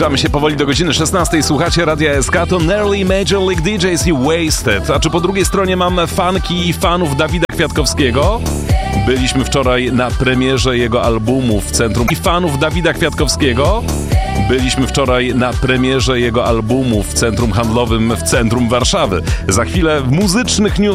Zbliżamy się powoli do godziny 16. Słuchacie Radia SK, to Nearly Major League DJs i Wasted. A czy po drugiej stronie mam fanki i fanów Dawida Kwiatkowskiego? Byliśmy wczoraj na premierze jego albumu w centrum i fanów Dawida Kwiatkowskiego. Byliśmy wczoraj na premierze jego albumu w centrum handlowym w centrum Warszawy. Za chwilę muzycznych news